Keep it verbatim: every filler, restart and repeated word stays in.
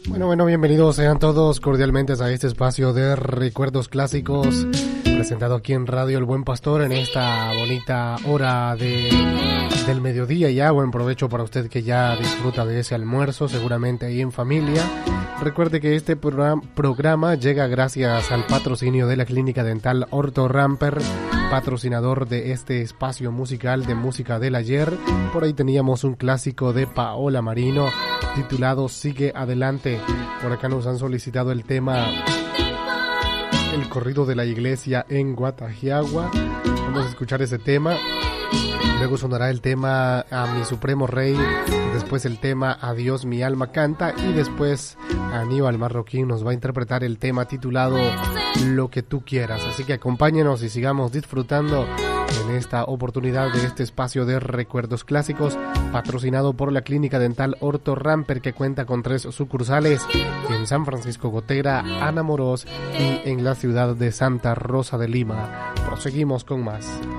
Bueno, bueno, bienvenidos sean todos cordialmente a este espacio de recuerdos clásicos presentado aquí en Radio El Buen Pastor en esta bonita hora de, del mediodía. Ya buen provecho para usted que ya disfruta de ese almuerzo, seguramente ahí en familia. Recuerde que este programa, programa llega gracias al patrocinio de la Clínica Dental Orto Ramper, patrocinador de este espacio musical de música del ayer. Por ahí teníamos un clásico de Paola Marino titulado Sigue Adelante. Por acá nos han solicitado el tema El corrido de la iglesia en Guatajiagua. Vamos a escuchar ese tema. Luego sonará el tema A mi Supremo Rey, después el tema Adiós mi alma canta y después Aníbal Marroquín nos va a interpretar el tema titulado Lo que tú quieras. Así que acompáñenos y sigamos disfrutando en esta oportunidad de este espacio de recuerdos clásicos patrocinado por la Clínica Dental Orto Ramper, que cuenta con tres sucursales en San Francisco Gotera, Anamoros y en la ciudad de Santa Rosa de Lima. Proseguimos con más.